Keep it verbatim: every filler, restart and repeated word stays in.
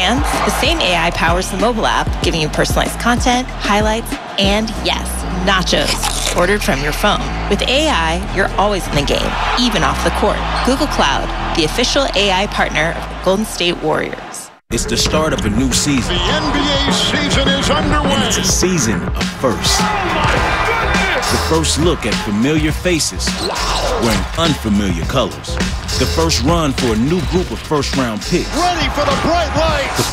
fans, the same A I powers the mobile app, giving you personalized content, highlights, and yes, nachos ordered from your phone. With A I, you're always in the game, even off the court. Google Cloud, the official A I partner of the Golden State Warriors. It's the start of a new season. The N B A season is underway. And it's a season of firsts. The first look at familiar faces wearing unfamiliar colors. The first run for a new group of first-round picks. Ready for the bright lights. The